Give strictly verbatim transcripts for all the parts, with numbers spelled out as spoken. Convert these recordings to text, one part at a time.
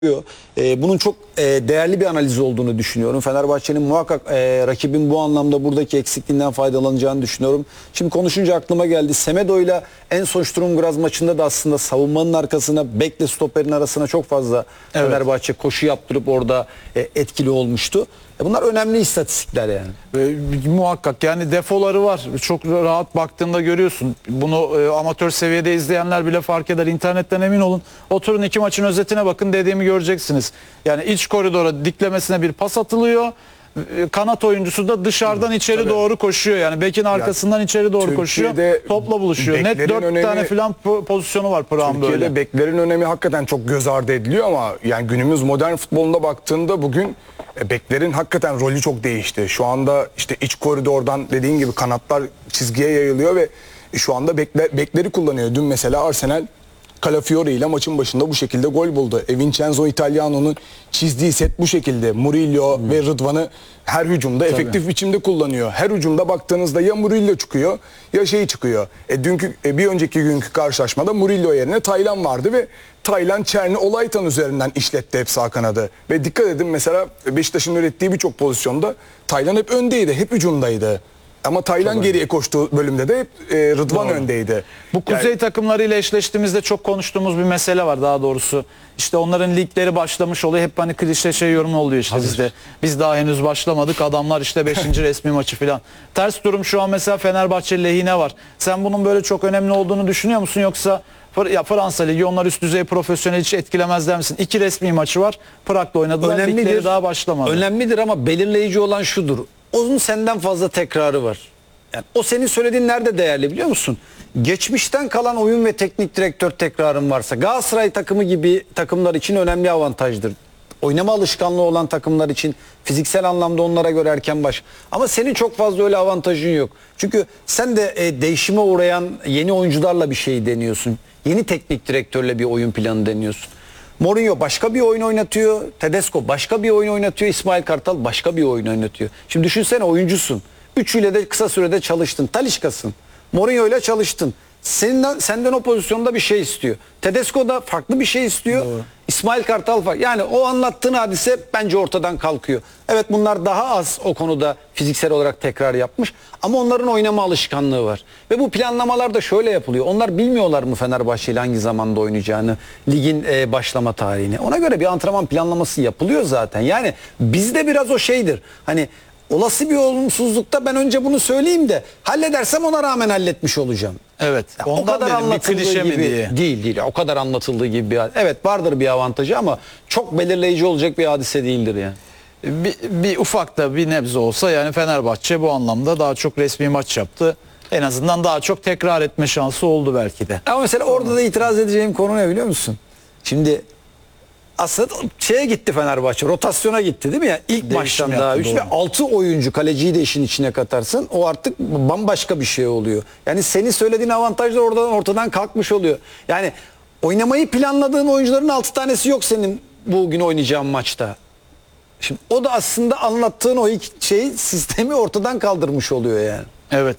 E, bunun çok e, değerli bir analiz olduğunu düşünüyorum. Fenerbahçe'nin muhakkak e, rakibin bu anlamda buradaki eksikliğinden faydalanacağını düşünüyorum. Şimdi konuşunca aklıma geldi. Semedo'yla en son Sturm Graz maçında da aslında savunmanın arkasına bekle stoperin arasına çok fazla evet. Fenerbahçe koşu yaptırıp orada e, etkili olmuştu. E, bunlar önemli istatistikler yani. E, muhakkak yani defoları var. Çok rahat baktığında görüyorsun. Bunu e, amatör seviyede izleyenler bile fark eder. İnternetten emin olun. Oturun iki maçın özetine bakın, dediğimi göreceksiniz. Yani iç koridora diklemesine bir pas atılıyor. Kanat oyuncusu da dışarıdan içeri Tabii. doğru koşuyor. Yani bekin arkasından yani, içeri doğru koşuyor. Topla buluşuyor. Net dört önemi, tane falan pozisyonu var Pırak'ın böyle. Türkiye'de beklerin önemi hakikaten çok göz ardı ediliyor ama yani günümüz modern futbolunda baktığında bugün e, beklerin hakikaten rolü çok değişti. Şu anda işte iç koridordan dediğin gibi kanatlar çizgiye yayılıyor ve şu anda bekler, bekleri kullanıyor. Dün mesela Arsenal Calafiori ile maçın başında bu şekilde gol buldu. E, Vincenzo Italiano'nun çizdiği set bu şekilde. Murillo hmm. ve Rıdvan'ı her hücumda Tabii. efektif biçimde kullanıyor. Her hücumda baktığınızda ya Murillo çıkıyor ya şey çıkıyor. E, dünkü e, bir önceki günkü karşılaşmada Murillo yerine Taylan vardı ve Taylan Çerni Olaytan üzerinden işletti hep sağ kanadı. Ve dikkat edin mesela Beşiktaş'ın ürettiği birçok pozisyonda Taylan hep öndeydi, hep hücumdaydı. Ama Taylan çok geriye koştuğu bölümde de hep e, Rıdvan Doğru. öndeydi. Bu kuzey yani, takımlarıyla eşleştiğimizde çok konuştuğumuz bir mesele var daha doğrusu. İşte onların ligleri başlamış oluyor. Hep hani klişe şey yorumu oluyor işte Hazır. bizde. Biz daha henüz başlamadık. Adamlar işte beşinci resmi maçı falan. Ters durum şu an mesela Fenerbahçe lehine var. Sen bunun böyle çok önemli olduğunu düşünüyor musun? Yoksa ya Fransa Ligi onlar üst düzey profesyonel hiç etkilemez der misin? İki resmi maçı var. Prag'da oynadılar. Önemlidir. Ligleri daha başlamadı. Önemlidir ama belirleyici olan şudur. Onun senden fazla tekrarı var. Yani o senin söylediğin nerede değerli biliyor musun? Geçmişten kalan oyun ve teknik direktör tekrarın varsa Galatasaray takımı gibi takımlar için önemli avantajdır. Oynama alışkanlığı olan takımlar için fiziksel anlamda onlara göre erken baş. Ama senin çok fazla öyle avantajın yok. Çünkü sen de e, değişime uğrayan yeni oyuncularla bir şey deniyorsun. Yeni teknik direktörle bir oyun planı deniyorsun. Mourinho başka bir oyun oynatıyor. Tedesco başka bir oyun oynatıyor. İsmail Kartal başka bir oyun oynatıyor. Şimdi düşünsene oyuncusun. Üçüyle de kısa sürede çalıştın. Talisca'sın. Mourinho ile çalıştın. Senden, senden o pozisyonda bir şey istiyor. Tedesco da farklı bir şey istiyor. Doğru. İsmail Kartal farklı. Yani o anlattığın hadise bence ortadan kalkıyor. Evet bunlar daha az o konuda fiziksel olarak tekrar yapmış. Ama onların oynama alışkanlığı var. Ve bu planlamalar da şöyle yapılıyor. Onlar bilmiyorlar mı Fenerbahçe ile hangi zamanda oynayacağını, ligin e, başlama tarihini. Ona göre bir antrenman planlaması yapılıyor zaten. Yani bizde biraz o şeydir. Hani olası bir olumsuzlukta ben önce bunu söyleyeyim de halledersem ona rağmen halletmiş olacağım. Evet. Ya o kadar anlatıldığı gibi diye. değil değil. O kadar anlatıldığı gibi bir evet vardır bir avantajı ama çok belirleyici olacak bir hadise değildir yani. Bir, bir ufak da bir nebze olsa yani Fenerbahçe bu anlamda daha çok resmi maç yaptı. En azından daha çok tekrar etme şansı oldu belki de. Ama mesela orada da itiraz edeceğim konu ne biliyor musun? Şimdi aslında şeye gitti Fenerbahçe, rotasyona gitti değil mi? Yani ilk Değişim maçtan daha üç ve altı oyuncu, kaleciyi de işin içine katarsın. O artık bambaşka bir şey oluyor. Yani senin söylediğin avantajlar oradan ortadan kalkmış oluyor. Yani oynamayı planladığın oyuncuların altı tanesi yok senin bugün oynayacağın maçta. Şimdi o da aslında anlattığın o ilk şey sistemi ortadan kaldırmış oluyor yani. Evet.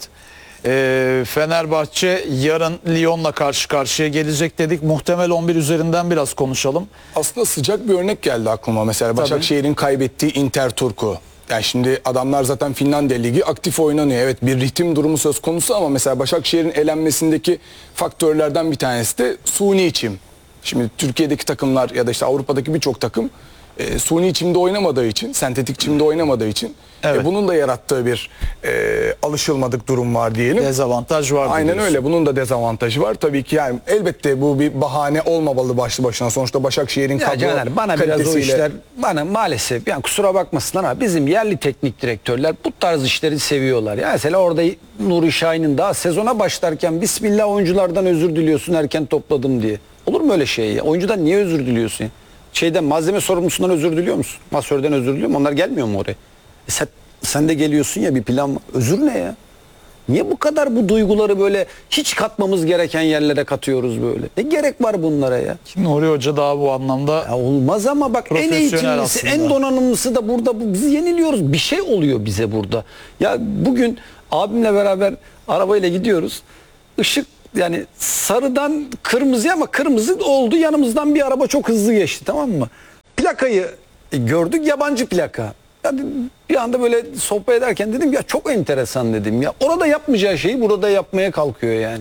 Ee, Fenerbahçe yarın Lyon'la karşı karşıya gelecek dedik. Muhtemel on bir üzerinden biraz konuşalım. Aslında sıcak bir örnek geldi aklıma. Mesela Başakşehir'in kaybettiği Inter Turku. Yani şimdi adamlar zaten Finlandiya Ligi aktif oynanıyor. Evet bir ritim durumu söz konusu ama mesela Başakşehir'in elenmesindeki faktörlerden bir tanesi de suni çim. Şimdi Türkiye'deki takımlar ya da işte Avrupa'daki birçok takım e, suni çimde oynamadığı için, sentetik çimde oynamadığı için evet. e, bunun da yarattığı bir e, alışılmadık durum var diyelim. Dezavantaj var. Aynen diyorsun. Öyle. Bunun da dezavantajı var. Tabii ki yani elbette bu bir bahane olmamalı başlı başına. Sonuçta Başakşehir'in kadro Caner, bana biraz o işler bana maalesef yani kusura bakmasınlar ama bizim yerli teknik direktörler bu tarz işleri seviyorlar. Yani mesela orada Nuri Şahin'in daha sezona başlarken Bismillah oyunculardan özür diliyorsun erken topladım diye. Olur mu öyle şey ya? Oyuncudan niye özür diliyorsun ya? Şeyden malzeme sorumlusundan özür diliyor musun? Masörden özür diliyor mu? Onlar gelmiyor mu oraya? E sen, sen de geliyorsun ya bir plan. Özür ne ya? Niye bu kadar bu duyguları böyle hiç katmamız gereken yerlere katıyoruz böyle? Ne gerek var bunlara ya? Şimdi Nuri Hoca daha bu anlamda ya olmaz ama bak en eğitimlisi, aslında. En donanımlısı da burada. Bu, biz yeniliyoruz. Bir şey oluyor bize burada. Ya bugün abimle beraber arabayla gidiyoruz. Işık yani sarıdan kırmızıya ama kırmızı oldu. Yanımızdan bir araba çok hızlı geçti, tamam mı? plakayı gördük, yabancı plaka. Ya dedim, bir anda böyle sohbet ederken dedim ya çok enteresan dedim ya. Orada yapmayacağı şeyi burada yapmaya kalkıyor yani.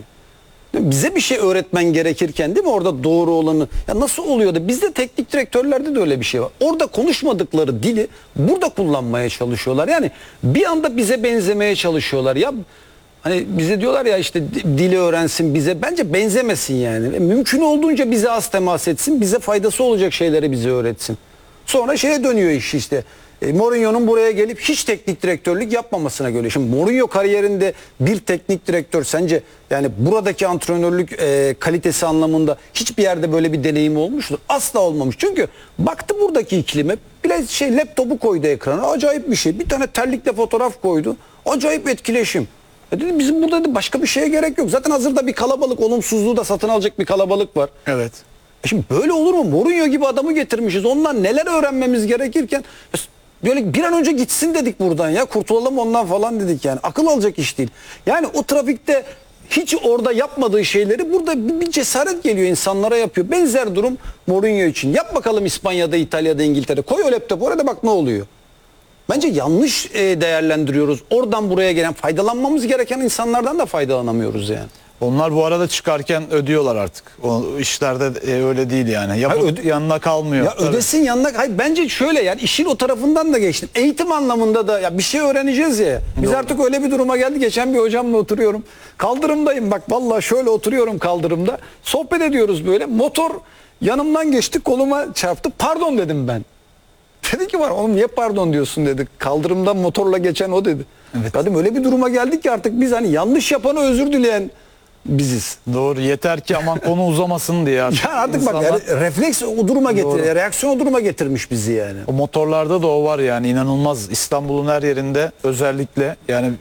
Bize bir şey öğretmen gerekirken değil mi orada doğru olanı? Ya nasıl oluyor da bizde teknik direktörlerde de öyle bir şey var. Orada konuşmadıkları dili burada kullanmaya çalışıyorlar. Yani bir anda bize benzemeye çalışıyorlar. Ya hani bize diyorlar ya işte dili öğrensin bize. Bence benzemesin yani. Mümkün olduğunca bize az temas etsin. Bize faydası olacak şeyleri bize öğretsin. Sonra şeye dönüyor iş işte. E, Mourinho'nun buraya gelip hiç teknik direktörlük yapmamasına göre. Şimdi Mourinho kariyerinde bir teknik direktör sence yani buradaki antrenörlük e, kalitesi anlamında hiçbir yerde böyle bir deneyim olmuştur? Asla olmamış. Çünkü baktı buradaki iklime biraz şey laptopu koydu ekrana. Acayip bir şey. Bir tane terlikle fotoğraf koydu. Acayip etkileşim. E dedi, bizim burada dedi, başka bir şeye gerek yok. Zaten hazırda bir kalabalık, olumsuzluğu da satın alacak bir kalabalık var. Evet. E şimdi böyle olur mu? Mourinho gibi adamı getirmişiz. Ondan neler öğrenmemiz gerekirken böyle bir an önce gitsin dedik buradan ya. Kurtulalım ondan falan dedik yani. Akıl alacak iş değil. Yani o trafikte hiç orada yapmadığı şeyleri burada bir, bir cesaret geliyor insanlara yapıyor. Benzer durum Mourinho için. Yap bakalım İspanya'da, İtalya'da, İngiltere'de. Koy o laptopu orada bak ne oluyor. Bence yanlış e, değerlendiriyoruz. Oradan buraya gelen faydalanmamız gereken insanlardan da faydalanamıyoruz yani. Onlar bu arada çıkarken ödüyorlar artık. O işlerde e, öyle değil yani. Yapıp Hayır, öde- yanına kalmıyor. Ya Tabii. ödesin yanına. Hayır bence şöyle yani işin o tarafından da geçtim. Eğitim anlamında da ya bir şey öğreneceğiz ya. Biz Doğru. artık öyle bir duruma geldi. Geçen bir hocamla oturuyorum. Kaldırımdayım bak vallahi şöyle oturuyorum kaldırımda. Sohbet ediyoruz böyle. Motor yanımdan geçti koluma çarptı. Pardon dedim ben. Dedi ki var oğlum niye pardon diyorsun dedi. Kaldırımdan motorla geçen o dedi. Evet. Dedim öyle bir duruma geldik ki artık biz hani yanlış yapanı özür dileyen biziz. Doğru. Yeter ki aman konu uzamasın diye. Artık Yani artık bak insanlar- yani refleks o duruma getir, Doğru. reaksiyon o duruma getirmiş bizi yani. O motorlarda da o var yani inanılmaz. İstanbul'un her yerinde özellikle yani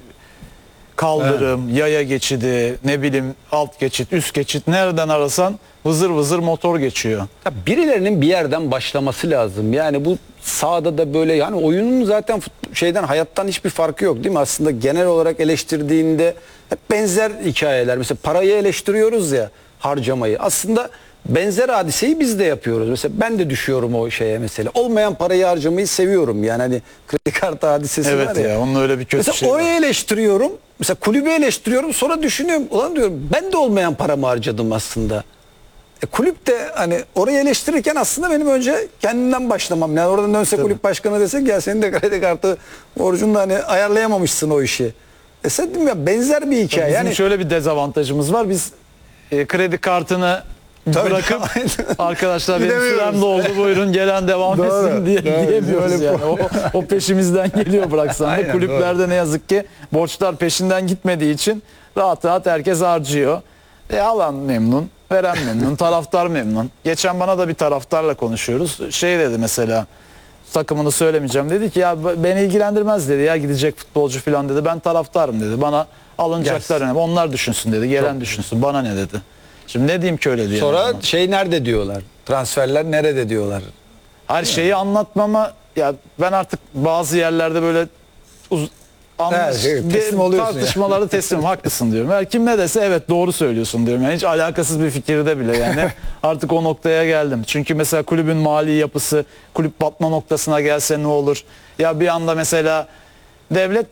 kaldırım, yaya geçidi, ne bileyim alt geçit, üst geçit nereden arasan vızır vızır motor geçiyor. Ya birilerinin bir yerden başlaması lazım. Yani bu sahada da böyle yani oyunun zaten fut- şeyden hayattan hiçbir farkı yok değil mi? Aslında genel olarak eleştirdiğinde hep benzer hikayeler. Mesela parayı eleştiriyoruz ya harcamayı. Aslında benzer hadiseyi biz de yapıyoruz. Mesela ben de düşüyorum o şeye mesela. Olmayan parayı harcamayı seviyorum. Yani hani kredi kartı hadisesi Evet var ya. ya onun öyle bir kötü Mesela şey var. orayı eleştiriyorum. Mesela kulübü eleştiriyorum. Sonra düşünüyorum. Ulan diyorum ben de olmayan paramı harcadım aslında. E, kulüp de hani orayı eleştirirken aslında benim önce kendimden başlamam. Yani oradan dönse kulüp başkanı desek ya senin de kredi kartı borcunu da hani ayarlayamamışsın o işi. E sen dedim ya benzer bir hikaye. Bizim Yani şöyle bir dezavantajımız var. Biz e, kredi kartını Tabii, bırakıp aynen. arkadaşlar benim Gidemiyoruz. sürem doldu buyurun gelen devam Doğru, etsin diye doğru. diyemiyoruz Öyle yani. O, o peşimizden geliyor bıraksan da Aynen, kulüplerde ne yazık ki borçlar peşinden gitmediği için rahat rahat herkes harcıyor. E, alan memnun, veren memnun, taraftar memnun. Geçen bana da bir taraftarla konuşuyoruz. Şey dedi mesela takımını söylemeyeceğim dedi ki ya beni ilgilendirmez dedi ya gidecek futbolcu falan dedi. Ben taraftarım dedi. Bana alınacaklar önemli. Onlar düşünsün dedi. Gelen düşünsün. Bana ne dedi. Şimdi ne diyeyim ki öyle diye. sonra şey nerede diyorlar? Transferler nerede diyorlar? Her şeyi anlatmama ya ben artık bazı yerlerde böyle uz, anlaş, şey, teslim de- oluyorsun tartışmalarda teslim haklısın diyorum. Her kim ne dese evet doğru söylüyorsun diyorum. Yani hiç alakasız bir fikirde bile yani artık o noktaya geldim. Çünkü mesela kulübün mali yapısı kulüp batma noktasına gelse ne olur? Ya bir anda mesela devlet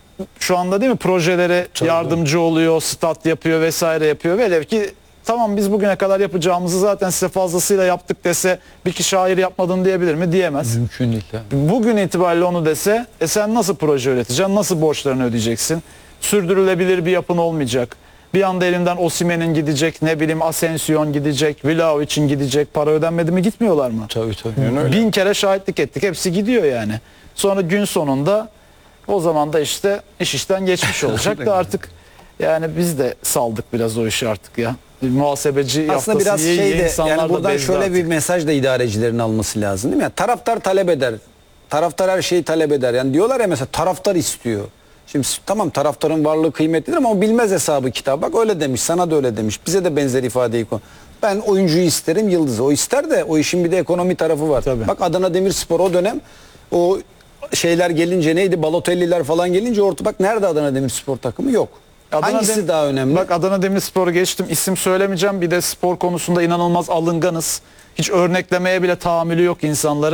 şu anda değil mi projelere yardımcı oluyor, stat yapıyor vesaire yapıyor. Velev ki tamam biz bugüne kadar yapacağımızı zaten size fazlasıyla yaptık dese bir kişi hayır yapmadın diyebilir mi? Diyemez. Mümkün değil. Bugün itibariyle onu dese e sen nasıl proje üreteceksin? Nasıl borçlarını ödeyeceksin? Sürdürülebilir bir yapın olmayacak. Bir anda elinden Osimhen'in gidecek, ne bileyim Asensio'nun gidecek, Vlahovic'in gidecek. Para ödenmedi mi gitmiyorlar mı? Tabii tabii. Bin kere şahitlik ettik. Hepsi gidiyor yani. Sonra gün sonunda o zaman da işte iş işten geçmiş olacak da artık yani biz de saldık biraz o işi artık ya. Muhasebeci Aslında yaftası biraz yiye yiye şey de insanlar yani da buradan bezdi şöyle artık. bir mesaj da idarecilerin alması lazım değil mi? Yani taraftar talep eder. Taraftar her şeyi talep eder. Yani diyorlar ya mesela taraftar istiyor. Şimdi tamam taraftarın varlığı kıymetlidir ama o bilmez hesabı kitap. Bak öyle demiş, sana da öyle demiş. Bize de benzer ifadeyi koy. Ben oyuncuyu isterim, Yıldız'ı. O ister de o işin bir de ekonomi tarafı var. Tabii. Bak Adana Demirspor o dönem o şeyler gelince neydi? Balotelliler falan gelince orta bak nerede Adana Demirspor takımı yok. Adana Hangisi Dem- daha önemli? Bak Adana Demirspor'u geçtim. İsim söylemeyeceğim. Bir de spor konusunda inanılmaz alınganız. Hiç örneklemeye bile tahammülü yok insanların.